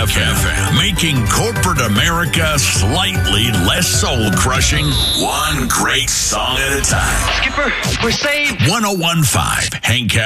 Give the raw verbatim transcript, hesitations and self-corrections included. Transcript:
F M, making corporate America slightly less soul-crushing, one great song at a time. Skipper, we're saved. one oh one point five, Hank